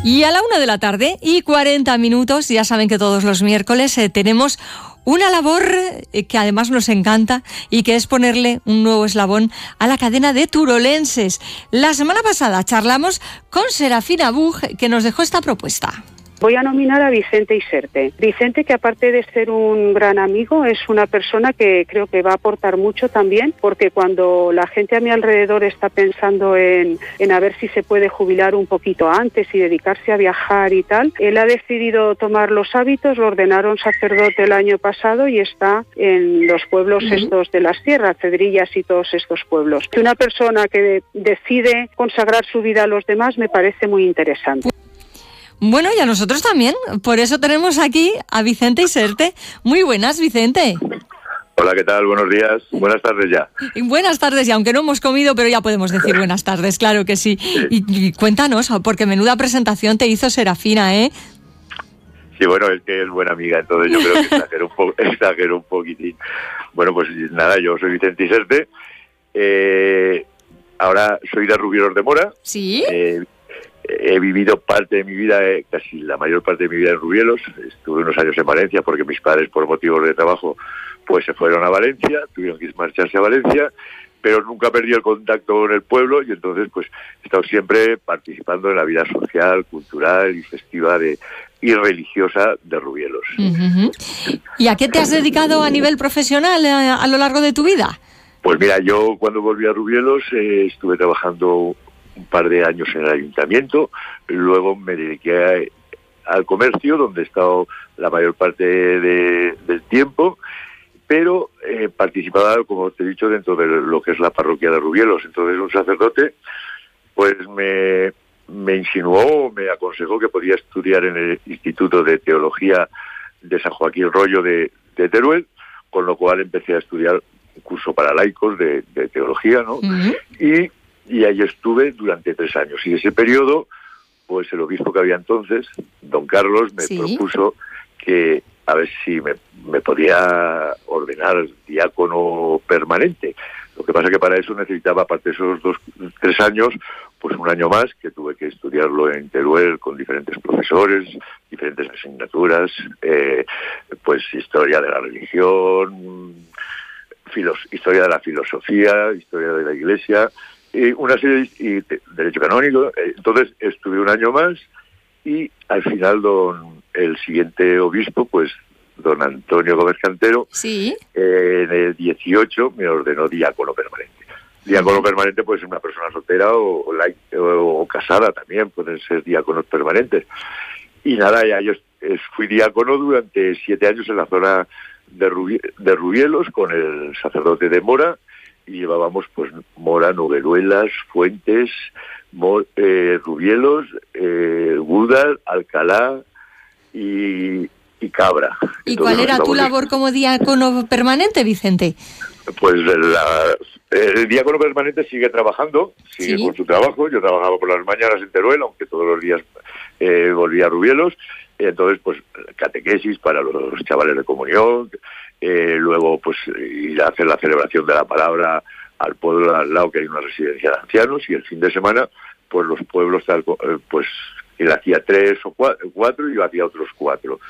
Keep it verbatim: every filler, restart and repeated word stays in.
Y a la una de la tarde y cuarenta minutos, ya saben que todos los miércoles eh, tenemos una labor eh, que además nos encanta y que es ponerle un nuevo eslabón a la cadena de turolenses. La semana pasada charlamos con Serafina Bug, que nos dejó esta propuesta. Voy a nominar a Vicente Iserte. Vicente, que aparte de ser un gran amigo, es una persona que creo que va a aportar mucho también, porque cuando la gente a mi alrededor está pensando en, en a ver si se puede jubilar un poquito antes y dedicarse a viajar y tal, él ha decidido tomar los hábitos, lo ordenaron sacerdote el año pasado y está en los pueblos uh-huh. estos de las tierras, Cedrillas y todos estos pueblos. Que una persona que decide consagrar su vida a los demás me parece muy interesante. Bueno, y a nosotros también. Por eso tenemos aquí a Vicente Iserte. Muy buenas, Vicente. Hola, ¿qué tal? Buenos días. Buenas tardes ya. Y buenas tardes, y aunque no hemos comido, pero ya podemos decir buenas tardes, claro que sí. sí. Y, y cuéntanos, porque menuda presentación te hizo Serafina, ¿eh? Sí, bueno, es que es buena amiga, entonces yo creo que exagero un, po- exagero un poquitín. Bueno, pues nada, yo soy Vicente Iserte. Eh, ahora soy de Rubielos de Mora. Sí. Eh, He vivido parte de mi vida, eh, casi la mayor parte de mi vida en Rubielos. Estuve unos años en Valencia porque mis padres, por motivos de trabajo, pues se fueron a Valencia, tuvieron que marcharse a Valencia, pero nunca perdí el contacto con el pueblo y entonces pues he estado siempre participando en la vida social, cultural y festiva de, y religiosa de Rubielos. Uh-huh. ¿Y a qué te has dedicado a nivel profesional a, a lo largo de tu vida? Pues mira, yo cuando volví a Rubielos eh, estuve trabajando un par de años en el ayuntamiento, luego me dediqué a, al comercio, donde he estado la mayor parte de, del tiempo, pero eh, participaba, como te he dicho, dentro de lo que es la parroquia de Rubielos. Entonces un sacerdote pues me, me insinuó, me aconsejó que podía estudiar en el Instituto de Teología de San Joaquín Rollo de, de Teruel, con lo cual empecé a estudiar un curso para laicos de, de teología, ¿no? Uh-huh. Y Y ahí estuve durante tres años. Y ese periodo, pues el obispo que había entonces, don Carlos, me ¿Sí? propuso que a ver si me, me podía ordenar diácono permanente. Lo que pasa que para eso necesitaba, aparte de esos dos, tres años, pues un año más, que tuve que estudiarlo en Teruel con diferentes profesores, diferentes asignaturas, eh, pues historia de la religión, filos- historia de la filosofía, historia de la Iglesia, y una serie de, y de derecho canónico. Entonces estuve un año más y al final don el siguiente obispo, pues don Antonio Gómez Cantero, sí. eh, en el dieciocho me ordenó diácono permanente. Diácono uh-huh. permanente puede ser una persona soltera o, o, o, o casada también, pueden ser diáconos permanentes. Y nada, ya yo fui diácono durante siete años en la zona de, Rubi, de Rubielos con el sacerdote de Mora, y llevábamos pues Mora, Nogueruelas, Fuentes, Mor, eh, Rubielos, eh, Gúdar, Alcalá y, y Cabra. ¿Y Entonces, cuál era tu labor como diácono permanente, Vicente? Pues la, el diácono permanente sigue trabajando, sigue ¿Sí? con su trabajo. Yo trabajaba por las mañanas en Teruel, aunque todos los días eh, volvía a Rubielos. Entonces, pues catequesis para los chavales de comunión, eh, luego pues ir a hacer la celebración de la palabra al pueblo al lado, que hay una residencia de ancianos, y el fin de semana pues los pueblos tal, pues él hacía tres o cuatro, cuatro y yo hacía otros cuatro.